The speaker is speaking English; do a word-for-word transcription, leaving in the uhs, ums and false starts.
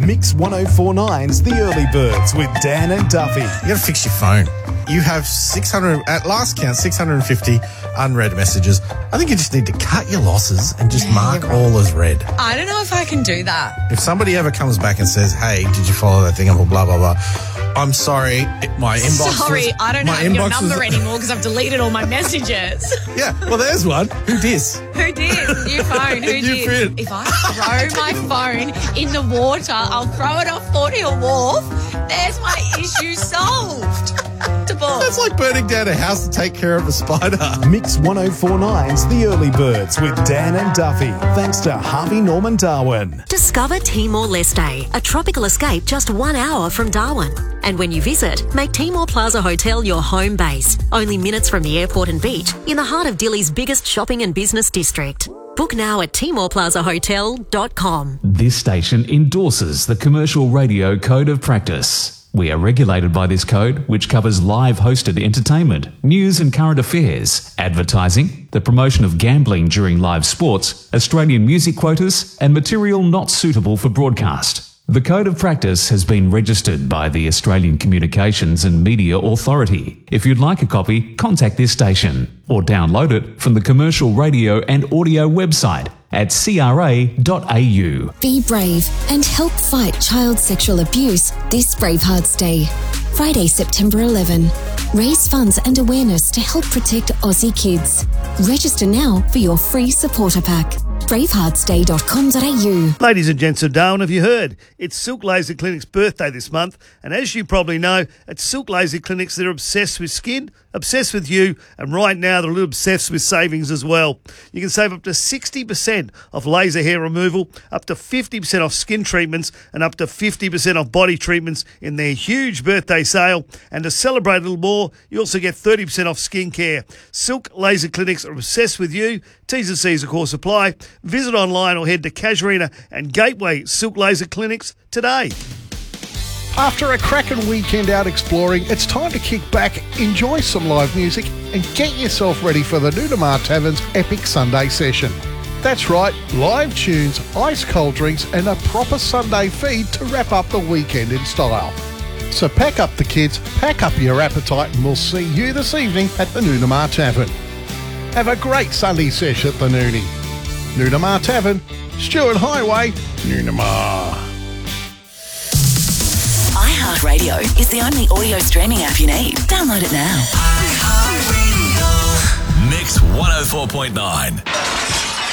Mix ten forty-nine's The Early Birds with Dan and Duffy. You got to fix your phone. You have six hundred, at last count, six hundred fifty unread messages. I think you just need to cut your losses and just Yeah, mark you're right. all as read. I don't know if I can do that. If somebody ever comes back and says, hey, did you follow that thing up or blah, blah, blah, I'm sorry, it- my inbox Sorry, was, I don't my have your inbox number was- anymore because I've deleted all my messages. Yeah, well, there's one. Who dis? Who did? New phone. Who New did? phone. If I throw my phone in the water, I'll throw it off Fort Hill Wharf. There's my issue solved. To ball. That's like burning down a house to take care of a spider. Mix ten forty-nine's The Early Birds with Dan and Duffy. Thanks to Harvey Norman Darwin. Discover Timor-Leste, a tropical escape just one hour from Darwin. And when you visit, make Timor Plaza Hotel your home base. Only minutes from the airport and beach, in the heart of Dili's biggest shopping and business district. Book now at timor plaza hotel dot com. This station endorses the Commercial Radio Code of Practice. We are regulated by this code, which covers live hosted entertainment, news and current affairs, advertising, the promotion of gambling during live sports, Australian music quotas, and material not suitable for broadcast. The Code of Practice has been registered by the Australian Communications and Media Authority. If you'd like a copy, contact this station or download it from the Commercial Radio and Audio website at c r a dot a u. Be brave and help fight child sexual abuse this Bravehearts Day. Friday, September eleventh. Raise funds and awareness to help protect Aussie kids. Register now for your free supporter pack. bravehearts day dot com dot a u. Ladies and gents of Darwin, have you heard? It's Silk Laser Clinic's birthday this month, and as you probably know, at Silk Laser Clinics, they're obsessed with skin, obsessed with you, and right now they're a little obsessed with savings as well. You can save up to sixty percent off laser hair removal, up to fifty percent off skin treatments, and up to fifty percent off body treatments in their huge birthday sale. And to celebrate a little more, you also get thirty percent off skincare. Silk Laser Clinics are obsessed with you. T's and C's, of course, apply. Visit online or head to Casuarina and Gateway Silk Laser Clinics today. After a cracking weekend out exploring, it's time to kick back, enjoy some live music, and get yourself ready for the Nunamar Tavern's epic Sunday session. That's right, live tunes, ice cold drinks, and a proper Sunday feed to wrap up the weekend in style. So pack up the kids, pack up your appetite, and we'll see you this evening at the Nunamar Tavern. Have a great Sunday sesh at the Noonie. Nunamar Tavern, Stewart Highway, Nunamar. iHeartRadio is the only audio streaming app you need. Download it now. iHeartRadio. Mix one oh four point nine.